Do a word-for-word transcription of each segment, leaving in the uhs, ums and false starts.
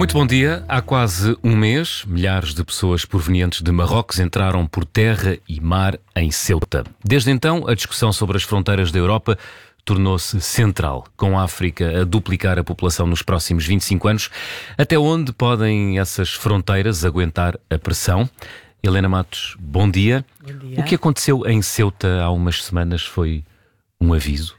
Muito bom dia. Há quase um mês, milhares de pessoas provenientes de Marrocos entraram por terra e mar em Ceuta. Desde então, a discussão sobre as fronteiras da Europa tornou-se central, com a África a duplicar a população nos próximos vinte e cinco anos. Até onde podem essas fronteiras aguentar a pressão? Helena Matos, bom dia. Bom dia. O que aconteceu em Ceuta há umas semanas foi um aviso?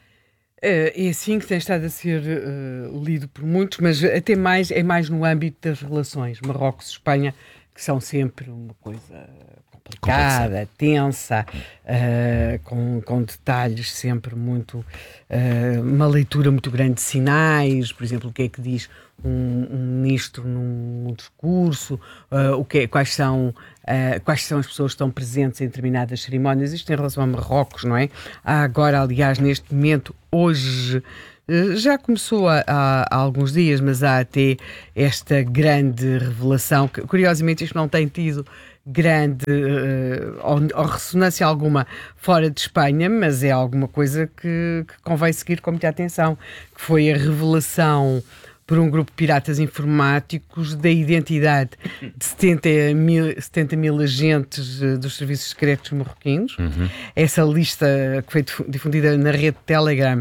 É assim que tem estado a ser uh, lido por muitos, mas até mais, é mais no âmbito das relações Marrocos-Espanha, que são sempre uma coisa complicada, Complexa. tensa, uh, com, com detalhes sempre muito... Uh, uma leitura muito grande de sinais, por exemplo, o que é que diz um, um ministro num, num discurso, uh, o que é, quais são... Uh, quais são as pessoas que estão presentes em determinadas cerimónias, isto em relação a Marrocos, não é? Há agora, aliás, neste momento, hoje, uh, já começou há, há alguns dias, mas há até esta grande revelação, que curiosamente isto não tem tido grande uh, ou, ou ressonância alguma fora de Espanha, mas é alguma coisa que, que convém seguir com muita atenção, que foi a revelação por um grupo de piratas informáticos da identidade de setenta mil agentes dos serviços secretos marroquinos. Uhum. Essa lista que foi difundida na rede Telegram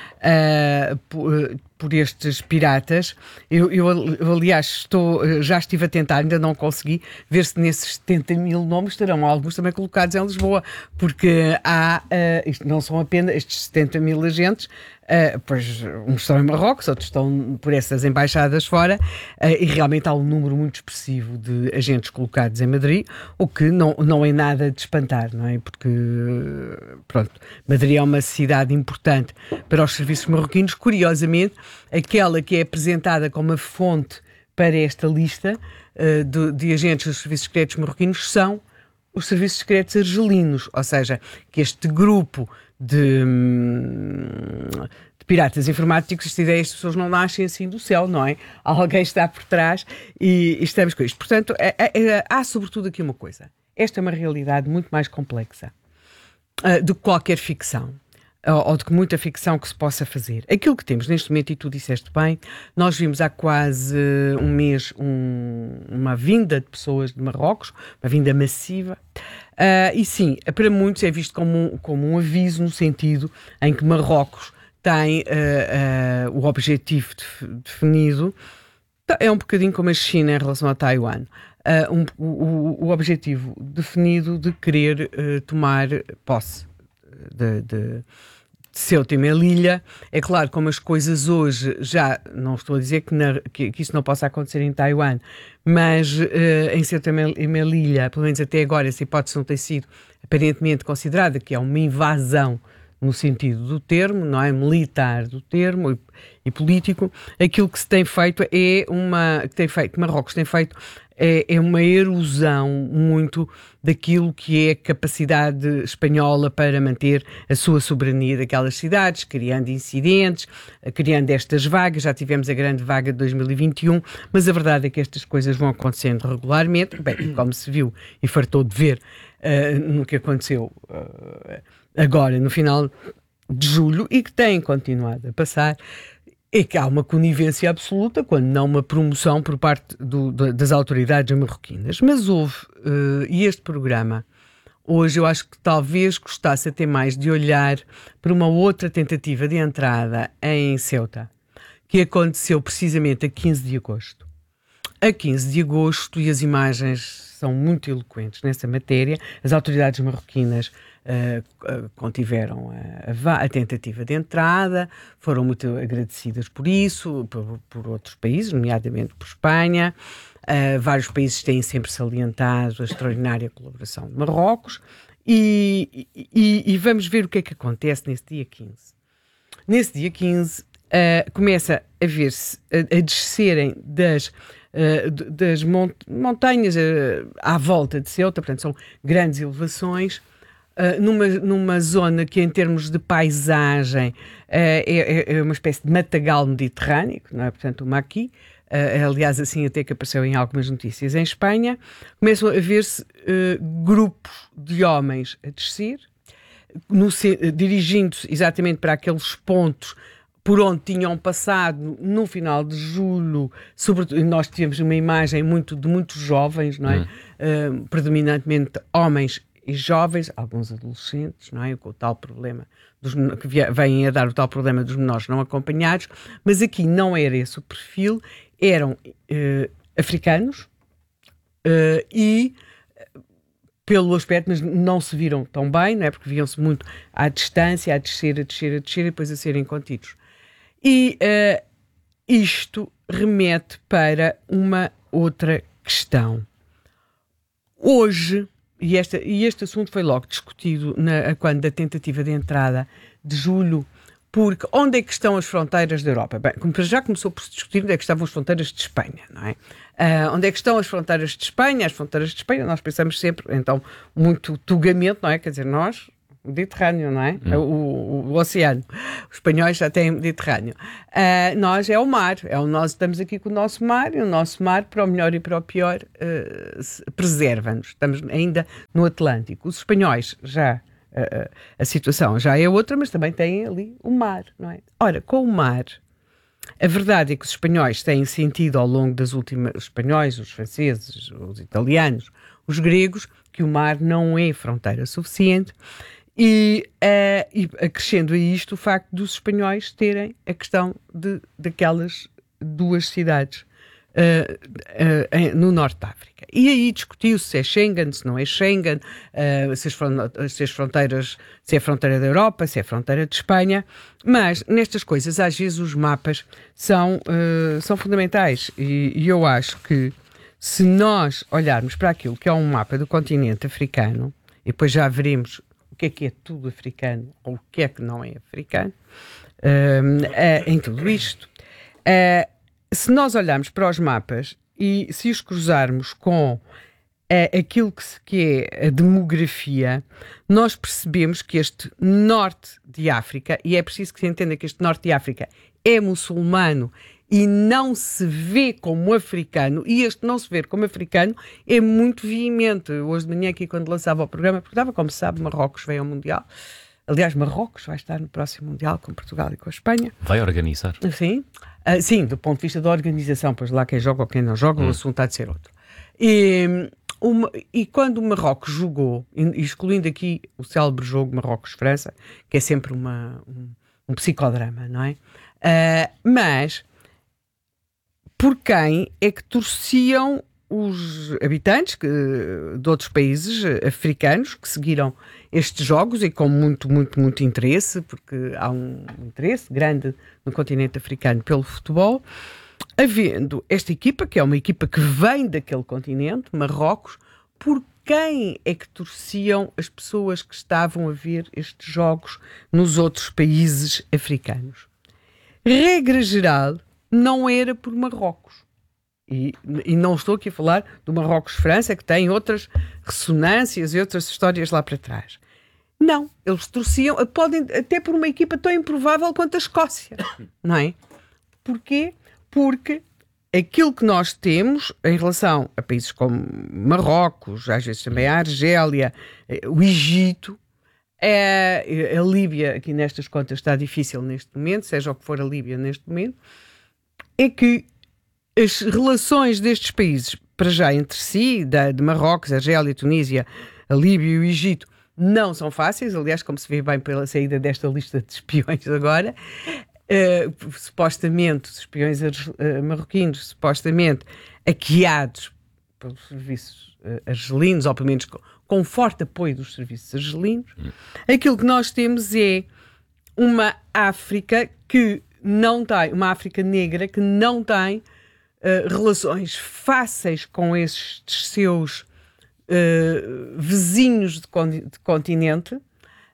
uh, por, por estes piratas. Eu, eu, aliás, estou, já estive a tentar, ainda não consegui, ver se nesses setenta mil nomes estarão alguns também colocados em Lisboa, porque há, uh, isto não são apenas estes setenta mil agentes, Uh, pois uns estão em Marrocos, outros estão por essas embaixadas fora, uh, e realmente há um número muito expressivo de agentes colocados em Madrid, o que não, não é nada de espantar, não é? Porque, pronto, Madrid é uma cidade importante para os serviços marroquinos. Curiosamente, aquela que é apresentada como a fonte para esta lista uh, de, de agentes dos serviços secretos marroquinos são os serviços secretos argelinos, ou seja, que este grupo de, de piratas informáticos, esta ideia, as pessoas não nascem assim do céu, não é? Alguém está por trás e, e estamos com isto. Portanto, é, é, há sobretudo aqui uma coisa. Esta é uma realidade muito mais complexa uh, do que qualquer ficção. Ou de que muita ficção que se possa fazer. Aquilo que temos neste momento, e tu disseste bem, nós vimos há quase um mês um, uma vinda de pessoas de Marrocos, uma vinda massiva, uh, e sim, para muitos é visto como um, como um aviso no sentido em que Marrocos tem uh, uh, o objetivo de, definido, é um bocadinho como a China em relação a Taiwan, uh, um, o, o objetivo definido de querer uh, tomar posse de... de de Ceuta e Melilla. É claro, como as coisas hoje, já não estou a dizer que, na, que, que isso não possa acontecer em Taiwan, mas uh, em Ceuta e Melilla, pelo menos até agora, essa hipótese não tem sido aparentemente considerada, que é uma invasão no sentido do termo, não é? Militar do termo e, e político. Aquilo que se tem feito é uma... que tem feito, Marrocos tem feito é, é uma erosão muito daquilo que é a capacidade espanhola para manter a sua soberania daquelas cidades, criando incidentes, criando estas vagas. Já tivemos a grande vaga de dois mil e vinte e um, mas a verdade é que estas coisas vão acontecendo regularmente, bem, como se viu e fartou de ver uh, no que aconteceu uh, agora, no final de julho, e que tem continuado a passar. É que há uma conivência absoluta, quando não uma promoção por parte do, das autoridades marroquinas. Mas houve, uh, e este programa, hoje eu acho que talvez gostasse até mais de olhar para uma outra tentativa de entrada em Ceuta, que aconteceu precisamente a quinze de agosto. A quinze de agosto, e as imagens são muito eloquentes nessa matéria, as autoridades marroquinas Uh, uh, contiveram a, a, a tentativa de entrada, foram muito agradecidas por isso, por, por outros países, nomeadamente por Espanha. Uh, vários países têm sempre salientado a extraordinária colaboração de Marrocos e, e, e vamos ver o que é que acontece nesse dia quinze. Nesse dia quinze uh, começa a ver-se, a, a descerem das Uh, das mont- montanhas uh, à volta de Ceuta, portanto são grandes elevações, uh, numa, numa zona que em termos de paisagem uh, é, é uma espécie de matagal mediterrâneo, não é? Portanto uma aqui, uh, aliás assim até que apareceu em algumas notícias em Espanha, começam a ver-se uh, grupos de homens a descer, no, dirigindo-se exatamente para aqueles pontos por onde tinham passado no final de julho, sobretudo, nós tivemos uma imagem muito, de muitos jovens, não é? Hum. Uh, predominantemente homens e jovens, alguns adolescentes, não é? Com o tal problema dos, que vêm a dar o tal problema dos menores não acompanhados, mas aqui não era esse o perfil, eram uh, africanos uh, e pelo aspecto, mas não se viram tão bem, não é? Porque viam-se muito à distância, a descer, a descer, a descer e depois a serem contidos. E uh, isto remete para uma outra questão. Hoje, e, esta, e este assunto foi logo discutido na, quando da tentativa de entrada de julho, porque onde é que estão as fronteiras da Europa? Bem, como já começou por se discutir onde é que estavam as fronteiras de Espanha, não é? Uh, onde é que estão as fronteiras de Espanha? As fronteiras de Espanha, nós pensamos sempre, então, muito tugamente, não é? Quer dizer, nós, o Mediterrâneo, não é? Hum. O, o, o oceano. Os espanhóis já têm Mediterrâneo. Uh, nós é o mar. É o, nós estamos aqui com o nosso mar e o nosso mar, para o melhor e para o pior, uh, preserva-nos. Estamos ainda no Atlântico. Os espanhóis já... A, a situação já é outra, mas também têm ali o mar, não é? Ora, com o mar, a verdade é que os espanhóis têm sentido ao longo das últimas... Os espanhóis, os franceses, os italianos, os gregos, que o mar não é fronteira suficiente e, uh, e acrescendo a isto o facto dos espanhóis terem a questão de, daquelas duas cidades Uh, uh, uh, no Norte da África. E aí discutiu-se se é Schengen, se não é Schengen, uh, se, as se as fronteiras, se é a fronteira da Europa, se é a fronteira de Espanha, mas nestas coisas às vezes os mapas são, uh, são fundamentais e, e eu acho que se nós olharmos para aquilo que é um mapa do continente africano, e depois já veremos o que é que é tudo africano ou o que é que não é africano, uh, uh, em tudo isto, uh, se nós olharmos para os mapas e se os cruzarmos com é, aquilo que, se, que é a demografia, nós percebemos que este norte de África, e é preciso que se entenda que este norte de África é muçulmano e não se vê como africano, e este não se ver como africano é muito veemente. Hoje de manhã aqui quando lançava o programa, perguntava, como se sabe, Marrocos vem ao Mundial. Aliás, Marrocos vai estar no próximo Mundial com Portugal e com a Espanha. Vai organizar? Sim. Uh, sim, do ponto de vista da organização, pois lá quem joga ou quem não joga, hum. o assunto há de ser outro. E, uma, e quando o Marrocos jogou, excluindo aqui o célebre jogo Marrocos-França, que é sempre uma, um, um psicodrama, não é? Uh, mas por quem é que torciam os habitantes que, de outros países africanos que seguiram estes jogos e com muito, muito, muito interesse, porque há um interesse grande no continente africano pelo futebol, havendo esta equipa, que é uma equipa que vem daquele continente, Marrocos, por quem é que torciam as pessoas que estavam a ver estes jogos nos outros países africanos? Regra geral, não era por Marrocos. E, e não estou aqui a falar do Marrocos-França, que tem outras ressonâncias e outras histórias lá para trás. Não, eles torciam, podem até por uma equipa tão improvável quanto a Escócia, não é? Porquê? Porque aquilo que nós temos em relação a países como Marrocos, às vezes também a Argélia, o Egito, é, a Líbia, aqui nestas contas está difícil neste momento, seja o que for a Líbia neste momento, é que as relações destes países, para já entre si, da, de Marrocos, Argélia, Tunísia, a Líbia e o Egito, não são fáceis. Aliás, como se vê bem pela saída desta lista de espiões agora, uh, supostamente, os espiões uh, marroquinos, supostamente hackeados pelos serviços uh, argelinos, ou pelo menos com, com forte apoio dos serviços argelinos, hum. aquilo que nós temos é uma África que não tem, uma África negra que não tem Uh, relações fáceis com estes seus uh, vizinhos de, con- de continente uh,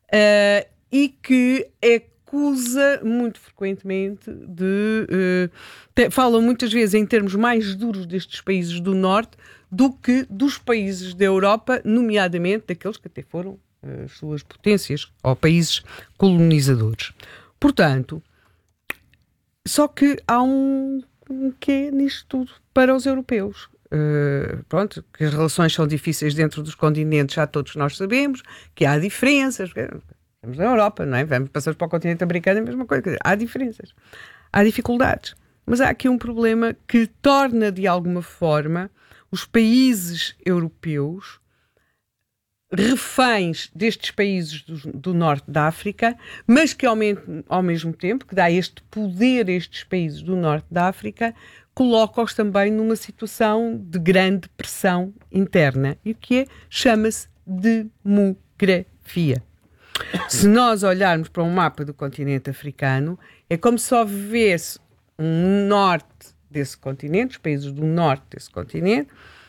e que acusa muito frequentemente de... Uh, te, falam muitas vezes em termos mais duros destes países do Norte do que dos países da Europa, nomeadamente daqueles que até foram uh, as suas potências ou países colonizadores. Portanto, só que há um o que é nisto tudo para os europeus. Uh, pronto, que as relações são difíceis dentro dos continentes, já todos nós sabemos, que há diferenças, estamos na Europa, não é? Vamos, passamos para o continente americano, é a mesma coisa. Quer dizer, há diferenças, há dificuldades. Mas há aqui um problema que torna, de alguma forma, os países europeus reféns destes países do, do norte da África, mas que ao, me, ao mesmo tempo, que dá este poder a estes países do norte da África, coloca-os também numa situação de grande pressão interna. E o que é? Chama-se demografia. Se nós olharmos para um mapa do continente africano, é como se só vivesse um norte desse continente, os países do norte desse continente,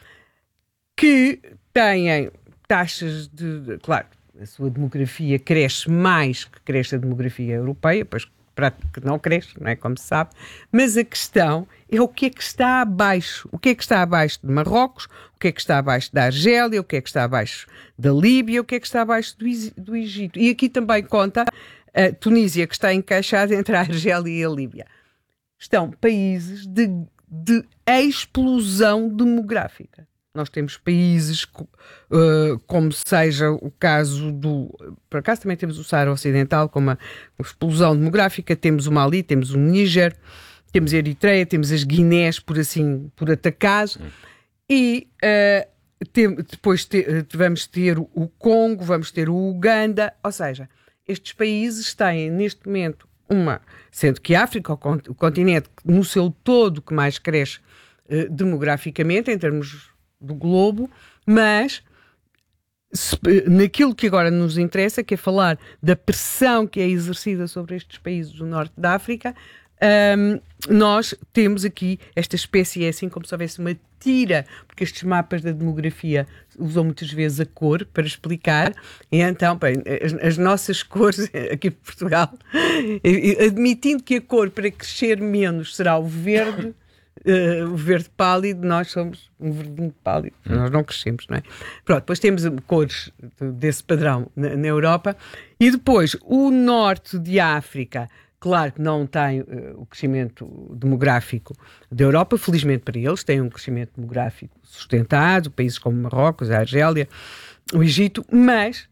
que têm taxas de, de... Claro, a sua demografia cresce mais que cresce a demografia europeia, pois que não cresce, não é, como se sabe, mas a questão é o que é que está abaixo. O que é que está abaixo de Marrocos, o que é que está abaixo da Argélia, o que é que está abaixo da Líbia, o que é que está abaixo do, do Egito. E aqui também conta a Tunísia, que está encaixada entre a Argélia e a Líbia. Estão países de, de explosão demográfica. Nós temos países, uh, como seja o caso do... Por acaso também temos o Saara Ocidental, com uma, uma explosão demográfica, temos o Mali, temos o Níger, temos a Eritreia, temos as Guinés, por assim, por acaso, e uh, tem, depois te, vamos ter o Congo, vamos ter o Uganda, ou seja, estes países têm neste momento uma... Sendo que a África, o continente no seu todo que mais cresce uh, demograficamente, em termos do globo, mas se, naquilo que agora nos interessa, que é falar da pressão que é exercida sobre estes países do norte da África, um, nós temos aqui esta espécie, é assim como se houvesse uma tira, porque estes mapas da demografia usam muitas vezes a cor para explicar, e então, bem, as, as nossas cores aqui em Portugal, admitindo que a cor para crescer menos será o verde, Uh, o verde pálido, nós somos um verdinho pálido, hum. nós não crescemos, não é? Pronto, depois temos cores desse padrão na, na Europa, e depois o norte de África, claro que não tem uh, o crescimento demográfico da Europa, felizmente para eles, tem um crescimento demográfico sustentado, países como Marrocos, a Argélia, o Egito, mas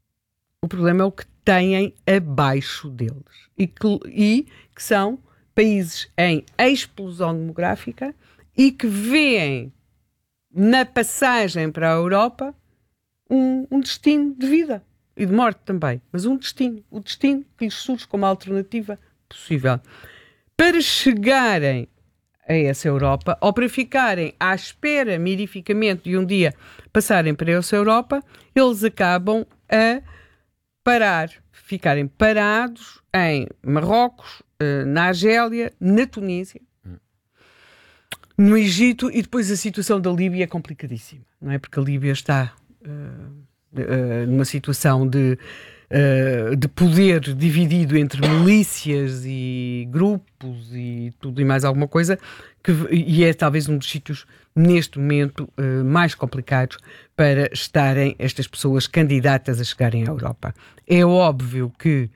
o problema é o que têm abaixo deles, e que, e que são países em explosão demográfica e que veem na passagem para a Europa um, um destino de vida e de morte também, mas um destino, o destino que lhes surge como alternativa possível. Para chegarem a essa Europa, ou para ficarem à espera mirificamente de um dia passarem para essa Europa, eles acabam a parar, ficarem parados em Marrocos, na Argélia, na Tunísia, no Egito, e depois a situação da Líbia é complicadíssima, não é? Porque a Líbia está uh, uh, numa situação de, uh, de poder dividido entre milícias e grupos e tudo e mais alguma coisa, que, e é talvez um dos sítios, neste momento, uh, mais complicados para estarem estas pessoas candidatas a chegarem à Europa. É óbvio que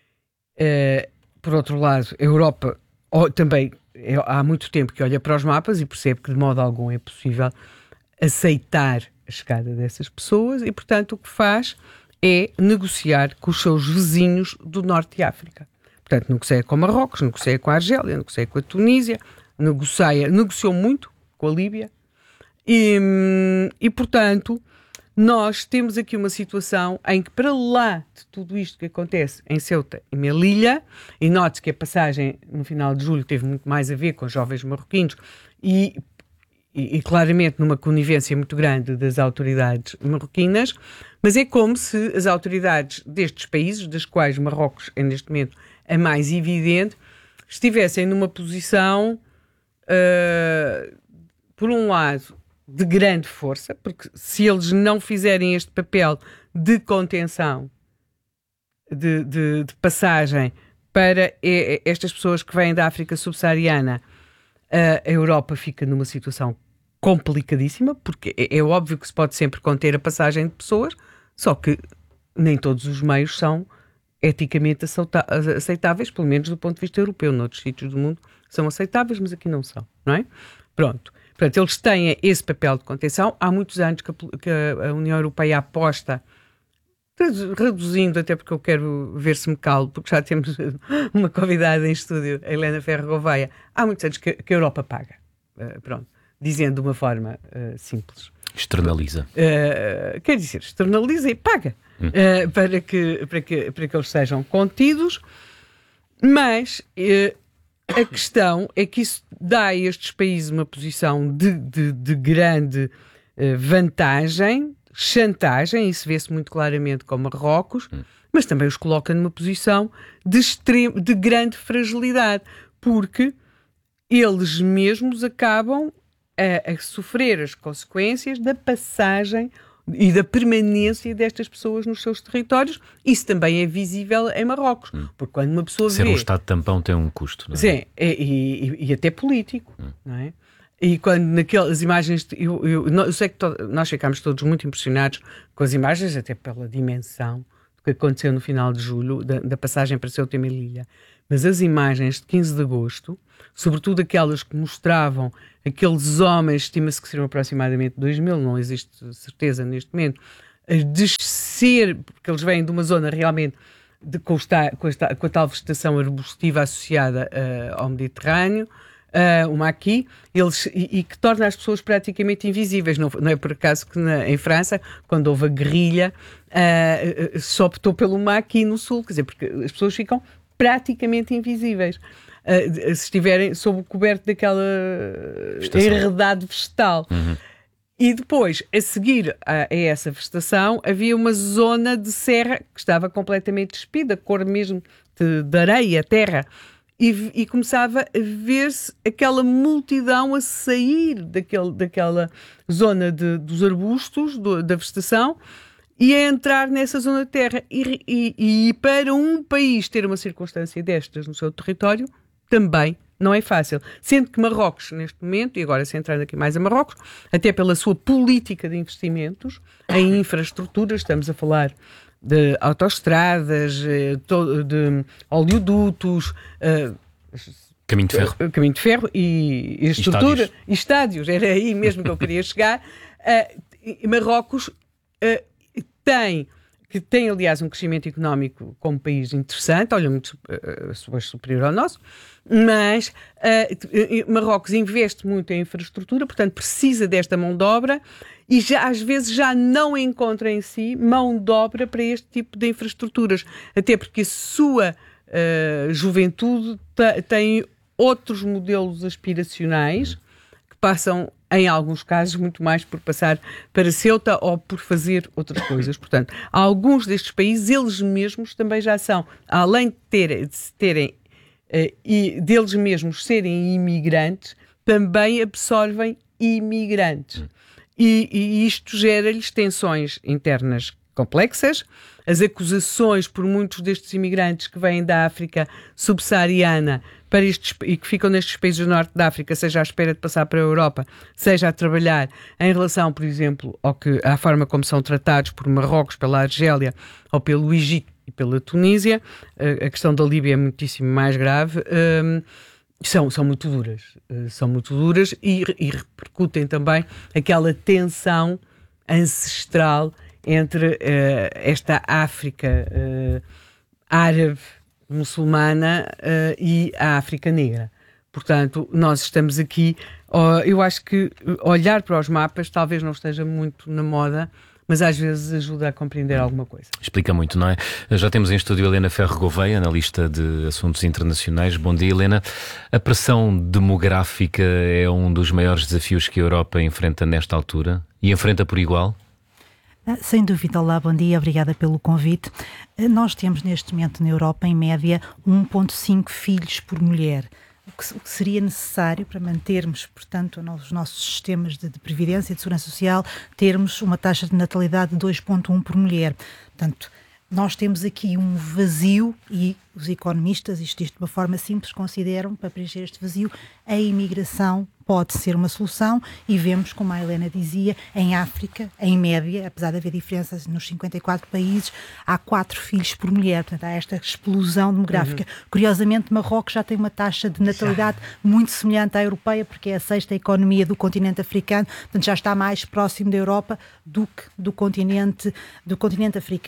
uh, por outro lado, a Europa oh, também é, há muito tempo que olha para os mapas e percebe que de modo algum é possível aceitar a chegada dessas pessoas e, portanto, o que faz é negociar com os seus vizinhos do norte de África. Portanto, negocia com Marrocos, negocia com a Argélia, negocia com a Tunísia, negocia, negociou muito com a Líbia e, e, portanto, nós temos aqui uma situação em que, para lá de tudo isto que acontece em Ceuta e Melilla, e note que a passagem no final de julho teve muito mais a ver com jovens marroquinos e, e, e claramente numa conivência muito grande das autoridades marroquinas, mas é como se as autoridades destes países, das quais Marrocos é neste momento a mais evidente, estivessem numa posição, uh, por um lado, de grande força, porque se eles não fizerem este papel de contenção, de, de, de passagem para estas pessoas que vêm da África subsaariana, a Europa fica numa situação complicadíssima, porque é, é óbvio que se pode sempre conter a passagem de pessoas, só que nem todos os meios são eticamente aceitáveis, pelo menos do ponto de vista europeu. Noutros sítios do mundo são aceitáveis, mas aqui não são, não é? Pronto. Portanto, eles têm esse papel de contenção. Há muitos anos que a, que a União Europeia aposta reduzindo, até porque eu quero ver se me calo, porque já temos uma convidada em estúdio, a Helena Ferro Gouveia, há muitos anos que, que a Europa paga. Uh, pronto, dizendo de uma forma uh, simples. Externaliza. Uh, quer dizer, externaliza e paga hum. uh, para, que, para, que, para que eles sejam contidos, mas uh, a questão é que isso dá a estes países uma posição de, de, de grande uh, vantagem, chantagem, isso vê-se muito claramente com Marrocos, hum. mas também os coloca numa posição de, extremo, de grande fragilidade, porque eles mesmos acabam A, a sofrer as consequências da passagem e da permanência destas pessoas nos seus territórios. Isso também é visível em Marrocos, hum. porque quando uma pessoa Ser vê... um Estado tampão tem um custo, não é? Sim, e, e, e até político, hum. não é? E quando naquelas imagens... Eu, eu, eu sei que to, nós ficámos todos muito impressionados com as imagens, até pela dimensão do que aconteceu no final de julho, da, da passagem para Ceuta e Melilla. Mas as imagens de quinze de agosto, sobretudo aquelas que mostravam aqueles homens, estima-se que seriam aproximadamente dois mil, não existe certeza neste momento, a descer, porque eles vêm de uma zona realmente de, com, esta, com, esta, com a tal vegetação arbustiva associada uh, ao Mediterrâneo, uh, uma aqui, eles, e, e que torna as pessoas praticamente invisíveis. Não, não é por acaso que na, em França, quando houve a guerrilha, uh, se optou pelo Maquis no sul, quer dizer, porque as pessoas ficam praticamente invisíveis. Uh, se estiverem sob o coberto daquela vegetação. Enredado vegetal. Uhum. E depois, a seguir a, a essa vegetação, havia uma zona de serra que estava completamente despida, cor mesmo de, de areia, terra, e, e começava a ver-se aquela multidão a sair daquele, daquela zona de, dos arbustos, do, da vegetação, e a entrar nessa zona de terra. E, e, e para um país ter uma circunstância destas no seu território, também não é fácil. Sendo que Marrocos, neste momento, e agora centrando aqui mais a Marrocos, até pela sua política de investimentos em infraestruturas, estamos a falar de autoestradas, de oleodutos, caminho de ferro, caminho de ferro e, e estrutura, estádios. e estádios, era aí mesmo que eu queria chegar. Marrocos tem... que tem, aliás, um crescimento económico como país interessante, olha, muito uh, superior ao nosso, mas uh, Marrocos investe muito em infraestrutura, portanto precisa desta mão de obra e já, às vezes já não encontra em si mão de obra para este tipo de infraestruturas, até porque a sua uh, juventude t- tem outros modelos aspiracionais que passam, em alguns casos, muito mais por passar para Ceuta ou por fazer outras coisas. Portanto, alguns destes países, eles mesmos também já são, além de, ter, de terem, uh, e deles mesmos serem imigrantes, também absorvem imigrantes. E, e isto gera-lhes tensões internas complexas. As acusações por muitos destes imigrantes que vêm da África subsaariana para estes, e que ficam nestes países do norte da África, seja à espera de passar para a Europa, seja a trabalhar em relação, por exemplo, ao que, à forma como são tratados por Marrocos, pela Argélia ou pelo Egito e pela Tunísia, a questão da Líbia é muitíssimo mais grave, um, são, são muito duras, uh, são muito duras e, e repercutem também aquela tensão ancestral entre uh, esta África uh, árabe muçulmana uh, e a África negra. Portanto, nós estamos aqui, uh, eu acho que olhar para os mapas talvez não esteja muito na moda, mas às vezes ajuda a compreender alguma coisa. Explica muito, não é? Já temos em estúdio Helena Ferro Gouveia, analista de assuntos internacionais. Bom dia, Helena. A pressão demográfica é um dos maiores desafios que a Europa enfrenta nesta altura e enfrenta por igual? Sem dúvida. Olá, bom dia, obrigada pelo convite. Nós temos neste momento na Europa, em média, um vírgula cinco filhos por mulher, o que, o que seria necessário para mantermos, portanto, os nossos sistemas de, de previdência e de segurança social, termos uma taxa de natalidade de dois vírgula um por mulher. Portanto, nós temos aqui um vazio e os economistas, isto diz de uma forma simples, consideram, para preencher este vazio, a imigração pode ser uma solução e vemos, como a Helena dizia, em África, em média, apesar de haver diferenças nos cinquenta e quatro países, há quatro filhos por mulher, portanto há esta explosão demográfica. Uhum. Curiosamente, Marrocos já tem uma taxa de natalidade já muito semelhante à europeia, porque é a sexta economia do continente africano, portanto já está mais próximo da Europa do que do continente, do continente africano.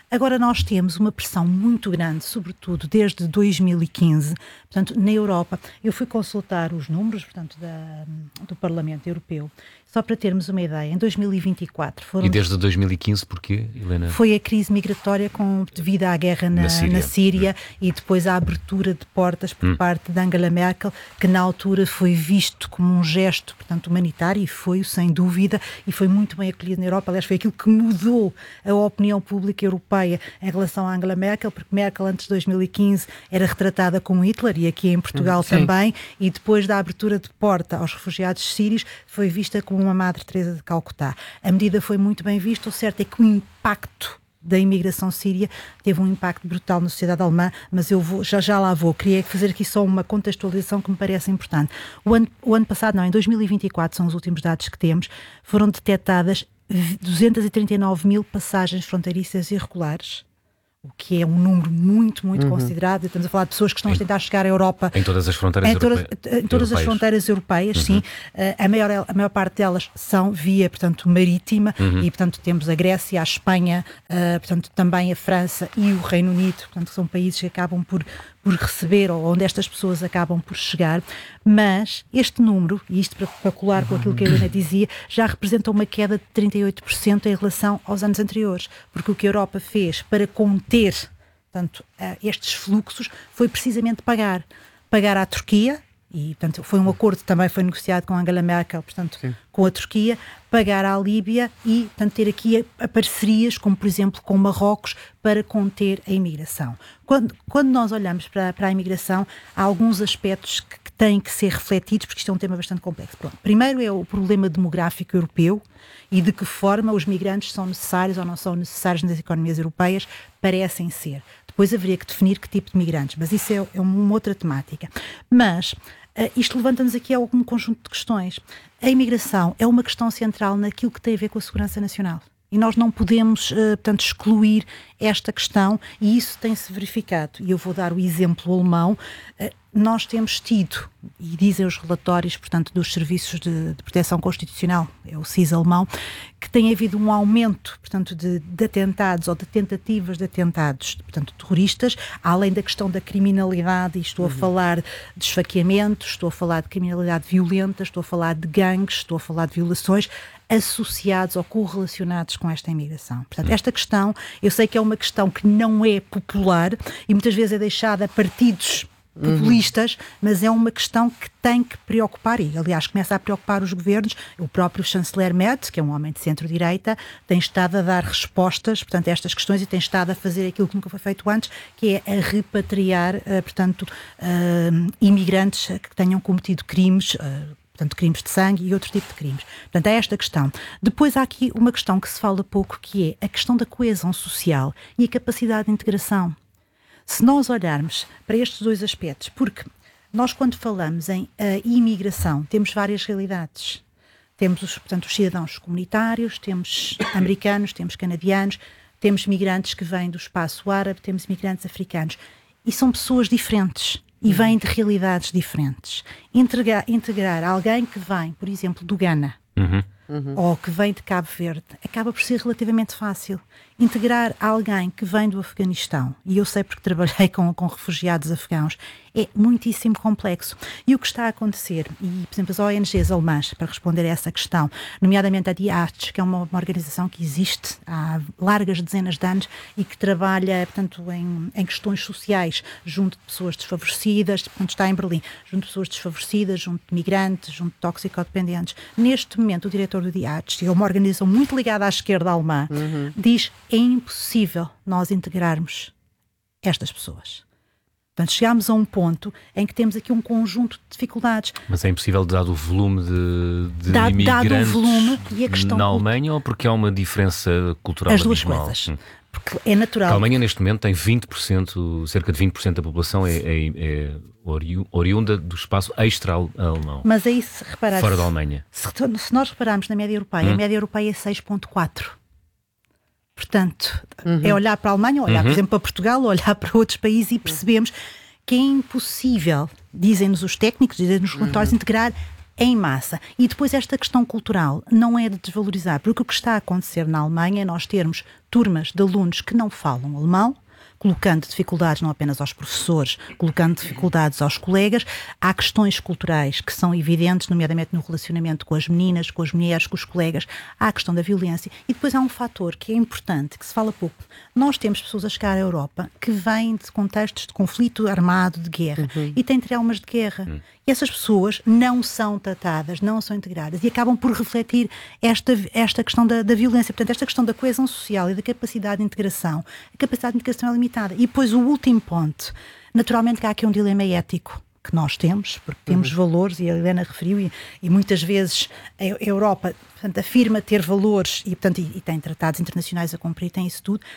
Agora nós temos uma pressão muito grande, sobretudo desde dois mil e quinze, portanto, na Europa. Eu fui consultar os números, portanto, da, do Parlamento Europeu, só para termos uma ideia, em dois mil e vinte e quatro foram... E desde dois mil e quinze porquê, Helena? Foi a crise migratória com, devido à guerra na, na Síria, na Síria hum. e depois a abertura de portas por hum. parte de Angela Merkel, que na altura foi visto como um gesto, portanto, humanitário, e foi, sem dúvida, e foi muito bem acolhido na Europa. Aliás, foi aquilo que mudou a opinião pública europeia em relação à Angela Merkel, porque Merkel, antes de dois mil e quinze, era retratada como Hitler, e aqui em Portugal hum, também, e depois da abertura de porta aos refugiados sírios, foi vista como uma Madre Teresa de Calcutá. A medida foi muito bem vista, o certo é que o impacto da imigração síria teve um impacto brutal na sociedade alemã, mas eu vou, já, já lá vou. Queria fazer aqui só uma contextualização que me parece importante. O ano, o ano passado, não, em dois mil e vinte e quatro, são os últimos dados que temos, foram detectadas duzentas e trinta e nove mil passagens fronteiriças irregulares, o que é um número muito, muito uhum. considerado. Estamos a falar de pessoas que estão a tentar chegar à Europa. Em todas as fronteiras em todas, europe... em todas as fronteiras europeias, uhum. sim. Uh, a, maior, a maior parte delas são via, portanto, marítima, uhum. e, portanto, temos a Grécia, a Espanha, uh, portanto, também a França e o Reino Unido, portanto, são países que acabam por, por receber, ou onde estas pessoas acabam por chegar. Mas este número, e isto para, para colar com aquilo que a Helena dizia, já representa uma queda de trinta e oito por cento em relação aos anos anteriores, porque o que a Europa fez para conter, portanto, estes fluxos foi precisamente pagar. Pagar à Turquia, e portanto foi um acordo que também foi negociado com Angela Merkel, portanto, Sim. com a Turquia, pagar à Líbia e, portanto, ter aqui a, a parcerias, como por exemplo com Marrocos, para conter a imigração. Quando, quando nós olhamos para, para a imigração, há alguns aspectos que, que têm que ser refletidos, porque isto é um tema bastante complexo. Pronto. Primeiro é o problema demográfico europeu e de que forma os migrantes são necessários ou não são necessários nas economias europeias, parecem ser. Depois haveria que definir que tipo de migrantes, mas isso é, é uma outra temática. Mas uh, isto levanta-nos aqui a algum conjunto de questões. A imigração é uma questão central naquilo que tem a ver com a segurança nacional. E nós não podemos, uh, portanto, excluir esta questão, e isso tem-se verificado. E eu vou dar o exemplo alemão. Uh, nós temos tido, e dizem os relatórios, portanto, dos Serviços de, de Proteção Constitucional, é o S I S alemão, que tem havido um aumento, portanto, de, de atentados ou de tentativas de atentados, portanto, terroristas, além da questão da criminalidade, e estou uhum. a falar de esfaqueamentos, estou a falar de criminalidade violenta, estou a falar de gangues, estou a falar de violações, associados ou correlacionados com esta imigração. Portanto, esta questão, eu sei que é uma questão que não é popular e muitas vezes é deixada a partidos populistas, uhum. mas é uma questão que tem que preocupar, e aliás começa a preocupar os governos. O próprio chanceler Merz, que é um homem de centro-direita, tem estado a dar respostas, portanto, a estas questões, e tem estado a fazer aquilo que nunca foi feito antes, que é a repatriar, uh, portanto, uh, imigrantes que tenham cometido crimes, uh, portanto, crimes de sangue e outro tipo de crimes. Portanto, é esta questão. Depois há aqui uma questão que se fala pouco, que é a questão da coesão social e a capacidade de integração. Se nós olharmos para estes dois aspectos, porque nós, quando falamos em uh, imigração, temos várias realidades. Temos, os, portanto, os cidadãos comunitários, temos americanos, temos canadianos, temos migrantes que vêm do espaço árabe, temos imigrantes africanos. E são pessoas diferentes e vêm de realidades diferentes. Integrar, integrar alguém que vem, por exemplo, do Ghana, uhum. Uhum. ou que vem de Cabo Verde, acaba por ser relativamente fácil. Integrar alguém que vem do Afeganistão, e eu sei porque trabalhei com, com refugiados afegãos, é muitíssimo complexo. E o que está a acontecer, e por exemplo as O N Gs alemãs, para responder a essa questão, nomeadamente a Die Arts, que é uma, uma organização que existe há largas dezenas de anos e que trabalha, portanto, em, em questões sociais, junto de pessoas desfavorecidas, portanto está em Berlim, junto de pessoas desfavorecidas, junto de migrantes, junto de toxicodependentes. Neste momento o diretor do Die Arts, que é uma organização muito ligada à esquerda alemã, uhum. diz é impossível nós integrarmos estas pessoas. Portanto, chegámos a um ponto em que temos aqui um conjunto de dificuldades. Mas é impossível dado o volume de, de dado, imigrantes dado o volume e a questão na Alemanha, ou porque há uma diferença cultural As duas abismal? coisas. Hum. Porque é natural. A Alemanha neste momento tem vinte por cento, cerca de vinte por cento da população é, é, é oriunda do espaço extra-alemão. Mas aí se reparar... Fora da Alemanha. Se, se nós repararmos na média europeia, hum. a média europeia é seis vírgula quatro. Portanto, uhum. é olhar para a Alemanha, olhar, uhum. por exemplo, para Portugal, olhar para outros países e percebemos que é impossível, dizem-nos os técnicos, dizem-nos os relatórios, uhum. integrar em massa. E depois esta questão cultural não é de desvalorizar, porque o que está a acontecer na Alemanha é nós termos turmas de alunos que não falam alemão, colocando dificuldades não apenas aos professores, colocando dificuldades aos colegas. Há questões culturais que são evidentes, nomeadamente no relacionamento com as meninas, com as mulheres, com os colegas. Há a questão da violência. E depois há um fator que é importante, que se fala pouco. Nós temos pessoas a chegar à Europa que vêm de contextos de conflito armado, de guerra, uhum. e têm traumas de guerra. Uhum. E essas pessoas não são tratadas, não são integradas e acabam por refletir esta, esta questão da, da violência. Portanto, esta questão da coesão social e da capacidade de integração. A capacidade de integração é limitada. E depois o último ponto. Naturalmente que há aqui um dilema ético que nós temos, porque temos uhum. valores, e a Helena referiu, e, e muitas vezes a Europa, portanto, afirma ter valores e, portanto, e, e tem tratados internacionais a cumprir, tem isso tudo.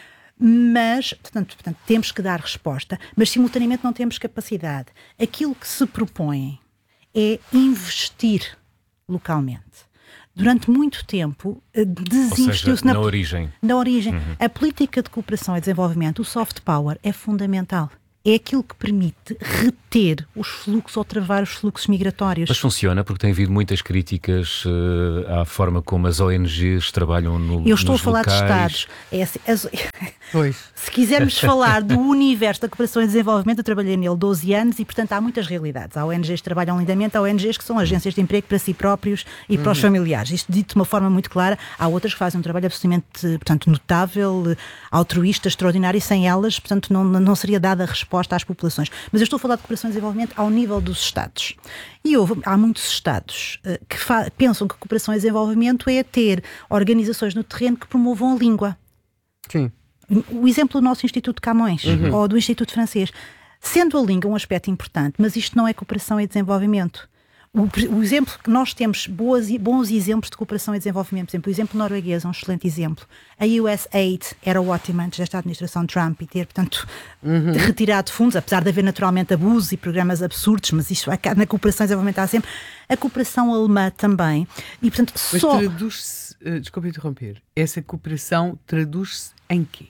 Mas, portanto, portanto, temos que dar resposta, mas simultaneamente não temos capacidade. Aquilo que se propõe é investir localmente. Durante muito tempo desinvestiu-se na, na origem. Na origem. Uhum. A política de cooperação e desenvolvimento, o soft power, é fundamental. É aquilo que permite reter os fluxos ou travar os fluxos migratórios. Mas funciona, porque tem havido muitas críticas uh, à forma como as O N Gs trabalham no, Eu estou nos a falar locais. de Estados. É assim, as... Pois. Se quisermos falar do universo da cooperação e desenvolvimento, eu trabalhei nele doze anos e, portanto, há muitas realidades. Há O N Gs que trabalham lindamente, há O N Gs que são agências de emprego para si próprios e uhum. para os familiares. Isto dito de uma forma muito clara. Há outras que fazem um trabalho absolutamente, portanto, notável, altruísta, extraordinário, e sem elas, portanto, não, não seria dada a resposta às populações. Mas eu estou a falar de cooperação e desenvolvimento ao nível dos Estados. E houve, há muitos Estados uh, que fa- pensam que cooperação e desenvolvimento é ter organizações no terreno que promovam a língua. Sim. O exemplo do nosso Instituto de Camões, uhum. ou do Instituto Francês. Sendo a língua um aspecto importante, mas isto não é cooperação e desenvolvimento. O, o exemplo que nós temos, boas, bons exemplos de cooperação e desenvolvimento, por exemplo, o exemplo norueguês é um excelente exemplo. A U S A I D era ótima antes desta administração Trump e ter, portanto, uhum. retirado fundos, apesar de haver naturalmente abusos e programas absurdos, mas isto na cooperação e desenvolvimento há sempre. A cooperação alemã também. E, portanto, mas só... traduz-se, uh, desculpe interromper, essa cooperação traduz-se em quê?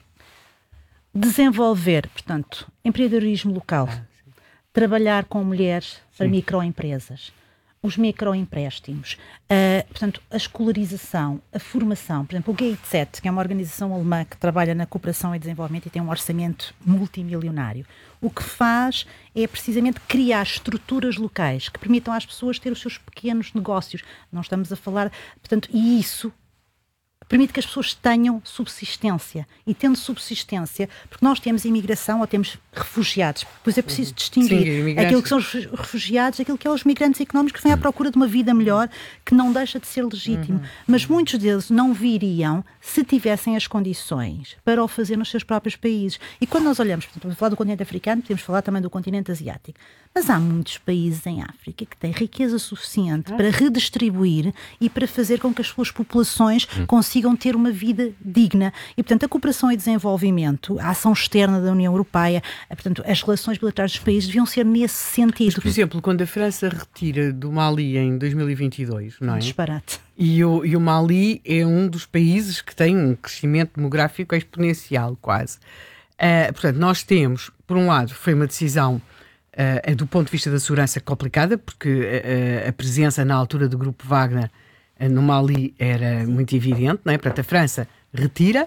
Desenvolver, portanto, empreendedorismo local, ah, trabalhar com mulheres para sim. microempresas, os microempréstimos, uh, portanto, a escolarização, a formação. Por exemplo, o G A T sete, que é uma organização alemã que trabalha na cooperação e desenvolvimento e tem um orçamento multimilionário, o que faz é precisamente criar estruturas locais que permitam às pessoas ter os seus pequenos negócios. Não estamos a falar, portanto, e isso permite que as pessoas tenham subsistência. E tendo subsistência, porque nós temos imigração ou temos refugiados, pois é preciso distinguir sim, aquilo que são os refugiados, aquilo que são os migrantes económicos que vêm à procura de uma vida melhor, que não deixa de ser legítimo. Uhum. Mas muitos deles não viriam se tivessem as condições para o fazer nos seus próprios países. E quando nós olhamos, portanto, para falar do continente africano, podemos falar também do continente asiático. Mas há muitos países em África que têm riqueza suficiente ah. para redistribuir e para fazer com que as suas populações hum. consigam ter uma vida digna. E, portanto, a cooperação e desenvolvimento, a ação externa da União Europeia, portanto, as relações bilaterais dos países deviam ser nesse sentido. Mas, por exemplo, quando a França retira do Mali em dois mil e vinte e dois, não é? Um disparate. E o, e o Mali é um dos países que tem um crescimento demográfico exponencial, quase. Uh, portanto, nós temos, por um lado, foi uma decisão Uh, do ponto de vista da segurança complicada, porque uh, a presença na altura do grupo Wagner uh, no Mali era muito evidente, não é? Portanto, a França retira.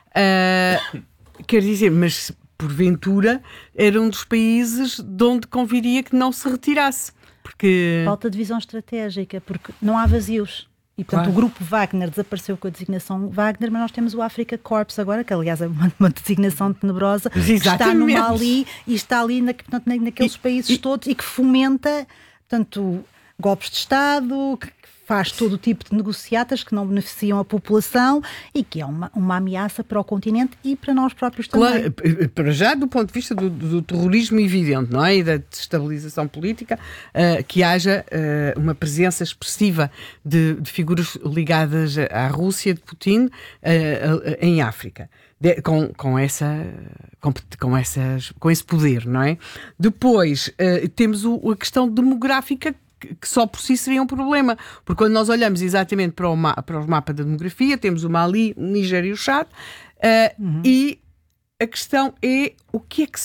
Uh, quer dizer, mas porventura era um dos países de onde conviria que não se retirasse. Porque... Falta de visão estratégica, porque não há vazios. E, portanto, claro. O grupo Wagner desapareceu com a designação Wagner, mas nós temos o Africa Corps agora, que aliás é uma, uma designação tenebrosa, que está no Mali e está ali na, portanto, naqueles e, países e, todos e que fomenta, portanto, golpes de Estado, que faz todo o tipo de negociatas que não beneficiam a população e que é uma, uma ameaça para o continente e para nós próprios também. Claro, para já do ponto de vista do, do terrorismo evidente, não é? E da destabilização política, uh, que haja uh, uma presença expressiva de, de figuras ligadas à Rússia de Putin uh, uh, em África. De, com, com, essa, com, com, essas, com esse poder, não é? Depois uh, temos o, a questão demográfica, que só por si seria um problema, porque quando nós olhamos exatamente para o, ma- para o mapa da demografia, temos o Mali, o Níger e o Chad, uh, uhum. e a questão é o que é que se,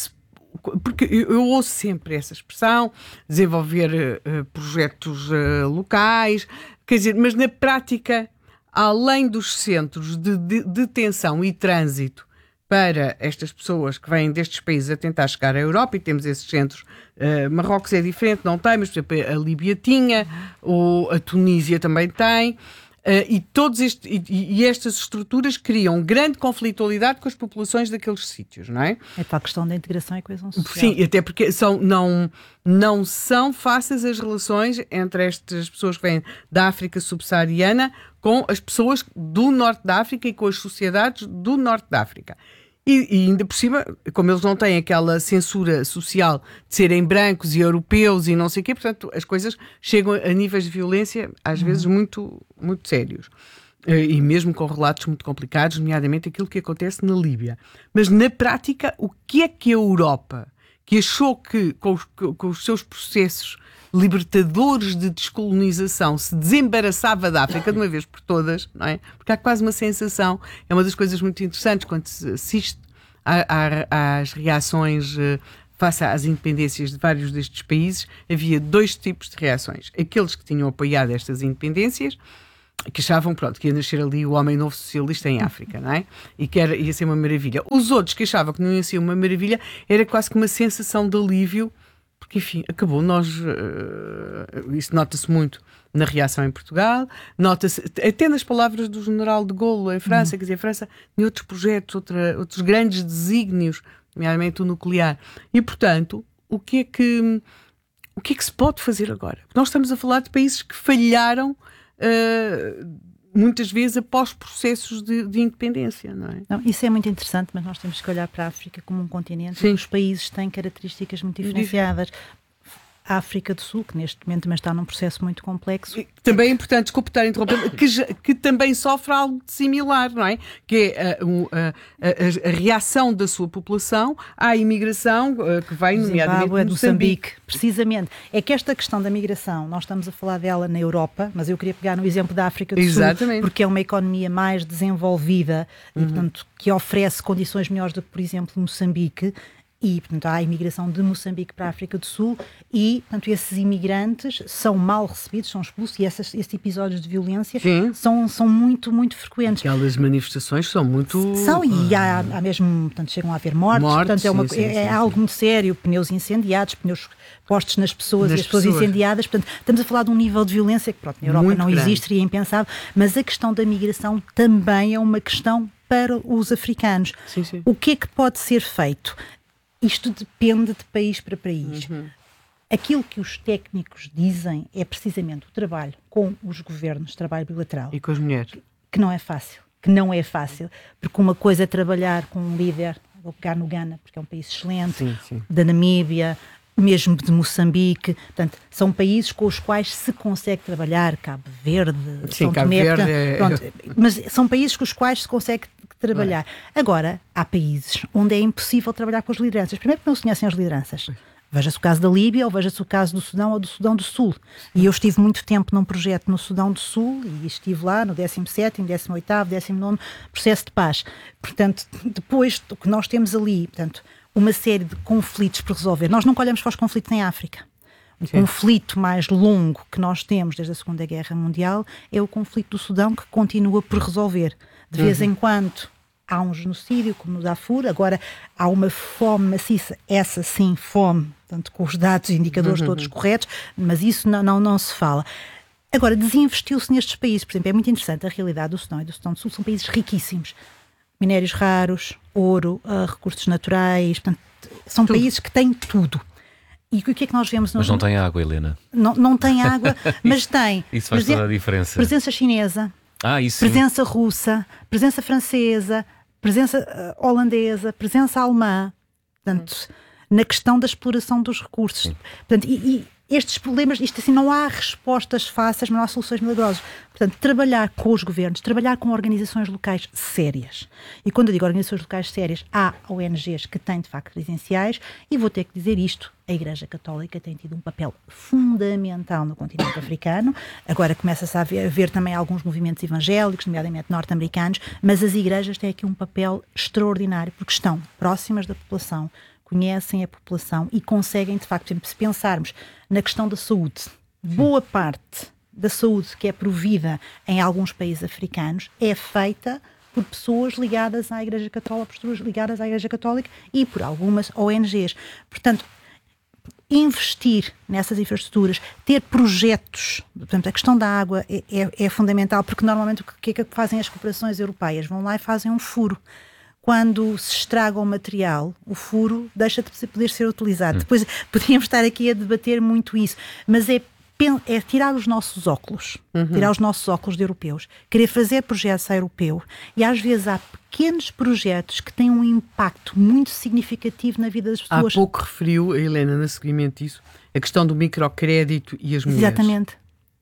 porque eu, eu ouço sempre essa expressão, desenvolver uh, projetos uh, locais, quer dizer, mas na prática, além dos centros de, de, de detenção e trânsito para estas pessoas que vêm destes países a tentar chegar à Europa, e temos esses centros, uh, Marrocos é diferente, não tem, mas por exemplo a Líbia tinha, ou a Tunísia também tem, uh, e, todos este, e, e estas estruturas criam grande conflitualidade com as populações daqueles sítios, não é? É tal questão da integração e coesão social. Sim, até porque são, não, não são fáceis as relações entre estas pessoas que vêm da África subsaariana com as pessoas do Norte da África e com as sociedades do Norte da África. E, e ainda por cima, como eles não têm aquela censura social de serem brancos e europeus e não sei o quê, portanto, as coisas chegam a níveis de violência, às vezes, muito, muito sérios. E mesmo com relatos muito complicados, nomeadamente aquilo que acontece na Líbia. Mas, na prática, o que é que a Europa, que achou que, com os, com os seus processos libertadores de descolonização, se desembaraçava da África de uma vez por todas, não é? Porque há quase uma sensação, é uma das coisas muito interessantes quando se assiste às reações face às independências de vários destes países, havia dois tipos de reações. Aqueles que tinham apoiado estas independências, que achavam, pronto, que ia nascer ali o homem novo socialista em África, não é? E que era, ia ser uma maravilha. Os outros que achavam que não ia ser uma maravilha, era quase que uma sensação de alívio, porque, enfim, acabou. Nós, uh, isso nota-se muito na reação em Portugal, nota-se até nas palavras do general de Gaulle em França, uhum. Quer dizer, a França tem outros projetos, outra, outros grandes desígnios, nomeadamente o nuclear. E, portanto, o que é que, o que é que se pode fazer agora? Nós estamos a falar de países que falharam uh, muitas vezes após processos de, de independência, não é? Não, isso é muito interessante, mas nós temos que olhar para a África como um continente. Sim. Os países têm características muito diferenciadas. A África do Sul, que neste momento também está num processo muito complexo. E também é importante, desculpe estar a interromper, que, que também sofre algo similar, não é? Que é a, a, a, a reação da sua população à imigração que vem, nomeadamente, de Moçambique. Moçambique. Precisamente. É que esta questão da migração, nós estamos a falar dela na Europa, mas eu queria pegar no exemplo da África do Exatamente. Sul, porque é uma economia mais desenvolvida uhum. e, portanto, que oferece condições melhores do que, por exemplo, Moçambique. E, portanto, há a imigração de Moçambique para a África do Sul e, portanto, esses imigrantes são mal recebidos, são expulsos e esses, esses episódios de violência são, são muito, muito frequentes. Aquelas manifestações são muito... São, e há, há mesmo, portanto, chegam a haver mortes, mortes portanto, é, uma, sim, sim, é, é sim, algo sim. muito sério, pneus incendiados, pneus postos nas pessoas nas e as pessoas, pessoas incendiadas, portanto, estamos a falar de um nível de violência que, pronto, na Europa muito não grande. Existe, seria impensável, mas a questão da migração também é uma questão para os africanos. Sim, sim. O que é que pode ser feito? Isto depende de país para país. Uhum. Aquilo que os técnicos dizem é precisamente o trabalho com os governos, trabalho bilateral. E com as mulheres. Que, que não é fácil. Que não é fácil. Porque uma coisa é trabalhar com um líder, vou pegar no Ghana, porque é um país excelente, sim, sim. da Namíbia, mesmo de Moçambique. Portanto, são países com os quais se consegue trabalhar. Cabo Verde, sim, São Cabo Tomé, Verde portanto, é... pronto, mas são países com os quais se consegue trabalhar. É. Agora, há países onde é impossível trabalhar com as lideranças. Primeiro porque não se conhecem as lideranças. Veja-se o caso da Líbia ou veja-se o caso do Sudão ou do Sudão do Sul. E eu estive muito tempo num projeto no Sudão do Sul e estive lá no décimo sétimo, décimo oitavo, décimo nono processo de paz. Portanto, depois do que nós temos ali, portanto, uma série de conflitos por resolver. Nós nunca olhamos para os conflitos em África. O Sim. conflito mais longo que nós temos desde a Segunda Guerra Mundial é o conflito do Sudão, que continua por resolver. De vez uhum. em quando há um genocídio, como no Darfur, agora há uma fome maciça, essa sim, fome, portanto, com os dados e indicadores uhum. todos corretos, mas isso não, não, não se fala. Agora, desinvestiu-se nestes países, por exemplo, é muito interessante, a realidade do Sudão e do Sudão do Sul são países riquíssimos, minérios raros, ouro, uh, recursos naturais, portanto, são tudo. Países que têm tudo. E o que é que nós vemos? No... Mas não tem água, Helena. Não, não tem água, mas tem. Isso faz toda a diferença. Presença chinesa. Ah, isso presença sim. russa, presença francesa, presença uh, holandesa, presença alemã, portanto, hum. na questão da exploração dos recursos. Sim. Portanto, e, e estes problemas, isto assim, não há respostas fáceis, mas não há soluções milagrosas. Portanto, trabalhar com os governos, trabalhar com organizações locais sérias. E quando eu digo organizações locais sérias, há O N Gs que têm, de facto, credenciais, e vou ter que dizer isto, a Igreja Católica tem tido um papel fundamental no continente africano. Agora começa-se a ver, a ver também alguns movimentos evangélicos, nomeadamente norte-americanos, mas as igrejas têm aqui um papel extraordinário, porque estão próximas da população, conhecem a população e conseguem, de facto, se pensarmos na questão da saúde, boa parte da saúde que é provida em alguns países africanos é feita por pessoas ligadas à Igreja Católica, por pessoas ligadas à Igreja Católica e por algumas O N Gs. Portanto, investir nessas infraestruturas, ter projetos, portanto, a questão da água é, é, é fundamental, porque normalmente o que é que fazem as corporações europeias? Vão lá e fazem um furo. Quando se estraga o material, o furo deixa de poder ser utilizado. Hum. Depois poderíamos estar aqui a debater muito isso, mas é, é tirar os nossos óculos, uhum. tirar os nossos óculos de europeus, querer fazer projetos europeus, e às vezes há pequenos projetos que têm um impacto muito significativo na vida das pessoas. Há pouco referiu, a Helena, no seguimento disso, a questão do microcrédito e as mulheres. Exatamente.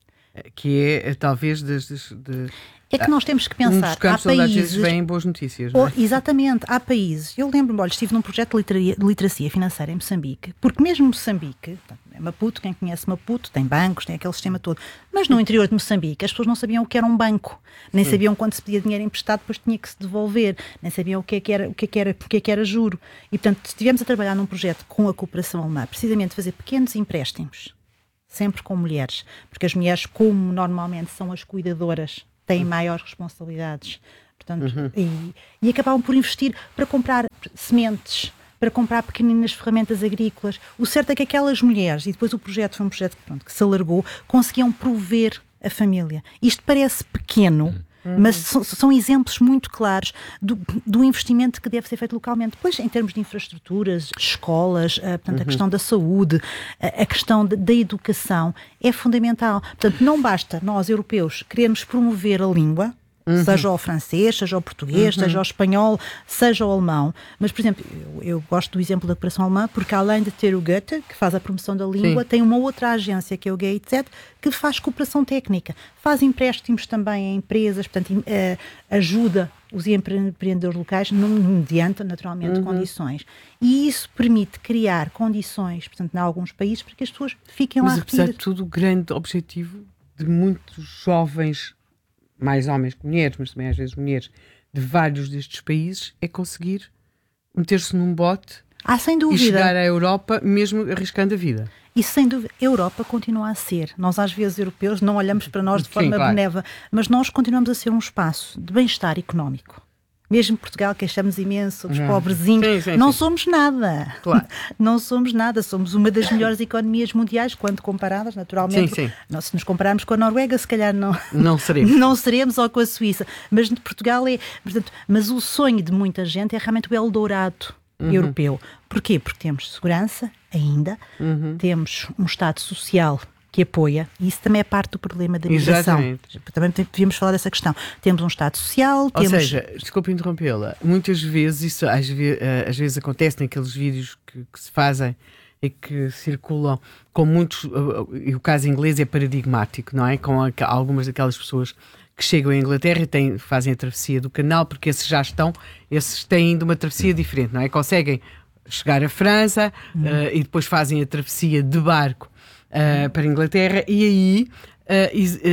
Que é, talvez, das... das de... É que nós temos que pensar, um dos campos há países, onde às vezes vêm boas notícias, não é? Oh, exatamente, há países, eu lembro-me, olha, estive num projeto de literacia, de literacia financeira em Moçambique, porque mesmo Moçambique, é Maputo, quem conhece Maputo, tem bancos, tem aquele sistema todo, mas no interior de Moçambique as pessoas não sabiam o que era um banco, nem Sim. sabiam quando se pedia dinheiro emprestado, depois tinha que se devolver, nem sabiam o que é que era, o que é que era, o que é que era juro, e portanto estivemos a trabalhar num projeto com a cooperação alemã, precisamente fazer pequenos empréstimos, sempre com mulheres, porque as mulheres, como normalmente são as cuidadoras, têm maiores responsabilidades, portanto, uhum. e, e acabavam por investir para comprar sementes, para comprar pequeninas ferramentas agrícolas. O certo é que aquelas mulheres, e depois o projeto foi um projeto pronto, que se alargou, conseguiam prover a família. Isto parece pequeno, uhum. mas são, são exemplos muito claros do, do investimento que deve ser feito localmente. Depois, em termos de infraestruturas, escolas, a, portanto, uhum. a questão da saúde, a, a questão de, da educação é fundamental. Portanto, não basta nós, europeus, querermos promover a língua, uhum. seja o francês, seja o português, uhum. seja o espanhol, seja o alemão. Mas, por exemplo, eu, eu gosto do exemplo da cooperação alemã, porque além de ter o Goethe, que faz a promoção da língua, Sim. tem uma outra agência, que é o G I Z, que faz cooperação técnica, faz empréstimos também a empresas, portanto, uh, ajuda os empreendedores locais, não mediante, naturalmente, uhum. condições. E isso permite criar condições, portanto, em alguns países, para que as pessoas fiquem Mas, lá. Mas, apesar de tudo, o grande objetivo de muitos jovens, mais homens que mulheres, mas também às vezes mulheres, de vários destes países, é conseguir meter-se num bote ah, sem dúvida. E chegar à Europa, mesmo arriscando a vida. E sem dúvida, a Europa continua a ser. Nós, às vezes, europeus, não olhamos para nós de forma Sim, claro. benévola, mas nós continuamos a ser um espaço de bem-estar económico. Mesmo Portugal, queixamos imenso, somos uhum. pobrezinhos, sim, sim, não sim. somos nada. Claro. Não somos nada, somos uma das melhores economias mundiais, quando comparadas, naturalmente. Sim, sim. Não, se nos compararmos com a Noruega, se calhar não, não seremos. Não seremos, ou com a Suíça. Mas Portugal é. Portanto, mas o sonho de muita gente é realmente o Eldorado uhum. europeu. Porquê? Porque temos segurança, ainda, uhum. temos um Estado social que apoia, e isso também é parte do problema da migração. Exatamente. Também devíamos falar dessa questão. Temos um Estado social, Ou temos... seja, desculpe interrompê-la, muitas vezes, isso às vezes, às vezes acontece naqueles vídeos que, que se fazem e que circulam com muitos, e o caso inglês é paradigmático, não é? Com a, algumas daquelas pessoas que chegam à Inglaterra e têm, fazem a travessia do canal, porque esses já estão, esses têm ainda uma travessia diferente, não é? Conseguem chegar à França hum. uh, e depois fazem a travessia de barco Uh, para a Inglaterra, e aí uh, is, uh,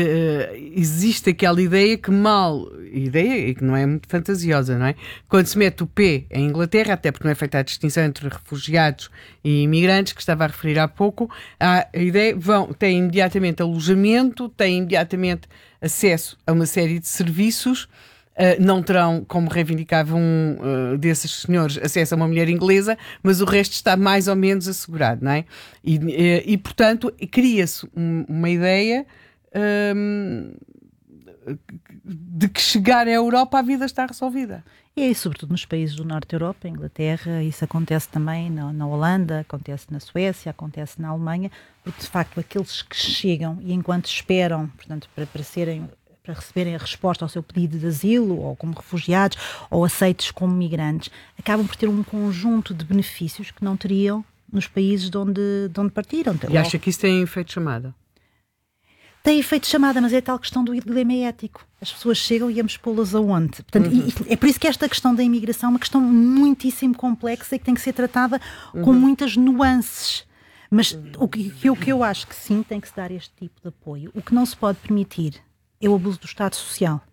existe aquela ideia que mal, ideia e que não é muito fantasiosa, não é? Quando se mete o pé em Inglaterra, até porque não é feita a distinção entre refugiados e imigrantes, que estava a referir há pouco, a, a ideia, vão, têm imediatamente alojamento, têm imediatamente acesso a uma série de serviços. Uh, não terão, como reivindicava um uh, desses senhores, acesso a uma mulher inglesa, mas o resto está mais ou menos assegurado, não é? E, e, e portanto, cria-se um, uma ideia um, de que chegar à Europa a vida está resolvida. E aí, sobretudo nos países do Norte da Europa, Inglaterra, isso acontece também na, na Holanda, acontece na Suécia, acontece na Alemanha, porque de facto aqueles que chegam e enquanto esperam, portanto, para, para serem... para receberem a resposta ao seu pedido de asilo, ou como refugiados, ou aceitos como migrantes, acabam por ter um conjunto de benefícios que não teriam nos países de onde, de onde partiram. E acha que isso tem efeito chamada? Tem efeito chamada, mas é a tal questão do dilema ético. As pessoas chegam e vamos pô-las aonde? Portanto, uhum. e, é por isso que esta questão da imigração é uma questão muitíssimo complexa e que tem que ser tratada uhum. com muitas nuances. Mas o que, o que eu acho que sim, tem que se dar este tipo de apoio. O que não se pode permitir é o abuso do Estado Social.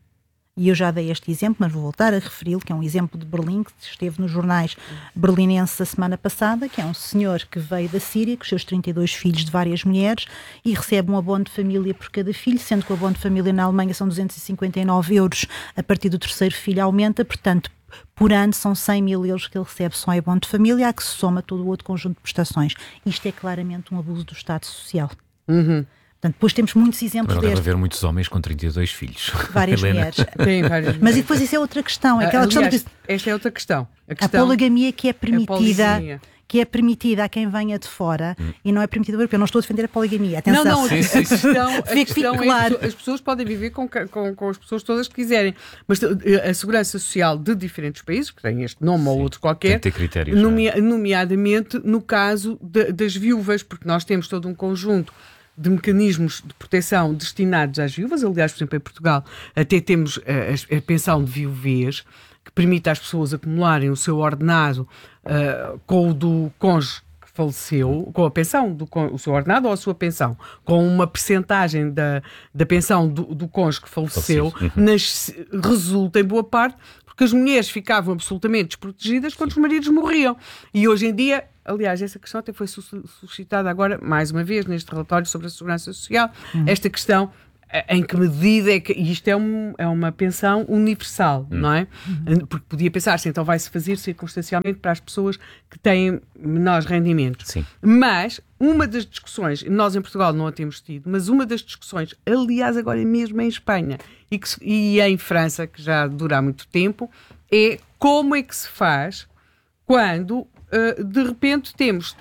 E eu já dei este exemplo, mas vou voltar a referi-lo, que é um exemplo de Berlim, que esteve nos jornais berlinenses a semana passada, que é um senhor que veio da Síria, com os seus trinta e dois filhos de várias mulheres, e recebe um abono de família por cada filho, sendo que o abono de família na Alemanha são duzentos e cinquenta e nove euros, a partir do terceiro filho aumenta, portanto, por ano são cem mil euros que ele recebe só em abono de família, a que se soma todo o outro conjunto de prestações. Isto é claramente um abuso do Estado Social. Uhum. Portanto, depois temos muitos exemplos Mas não deve destes. haver muitos homens com trinta e dois filhos. Várias mulheres. Tem várias Mas e depois isso é outra questão. É aquela Aliás, questão de... esta é outra questão. A, a questão... poligamia que é permitida, poligamia. que é permitida a quem venha de fora hum. e não é permitida europeu. Eu não estou a defender a poligamia. Atenção. Não, não, sim, sim. a questão, a Fique questão claro. é que as pessoas podem viver com, com, com as pessoas todas que quiserem, mas a Segurança Social de diferentes países, que tem este nome sim. ou outro qualquer, tem que ter critérios, nomea, nomeadamente no caso de, das viúvas, porque nós temos todo um conjunto de mecanismos de proteção destinados às viúvas. Aliás, por exemplo, em Portugal até temos a, a pensão de viuvez, que permite às pessoas acumularem o seu ordenado uh, com o do cônjuge que faleceu, com a pensão, do, com o seu ordenado ou a sua pensão, com uma percentagem da, da pensão do, do cônjuge que faleceu, uhum. nas, resulta em boa parte porque as mulheres ficavam absolutamente desprotegidas quando os maridos morriam. E hoje em dia, aliás, essa questão até foi suscitada agora, mais uma vez, neste relatório sobre a Segurança Social, uhum. esta questão, em que medida é que isto é, um, é uma pensão universal, uhum. não é? Uhum. Porque podia pensar-se, então vai-se fazer circunstancialmente para as pessoas que têm menores rendimentos. Sim. Mas uma das discussões, nós em Portugal não a temos tido, mas uma das discussões, aliás agora mesmo em Espanha e, que, e em França, que já dura há muito tempo, é como é que se faz quando uh, de repente temos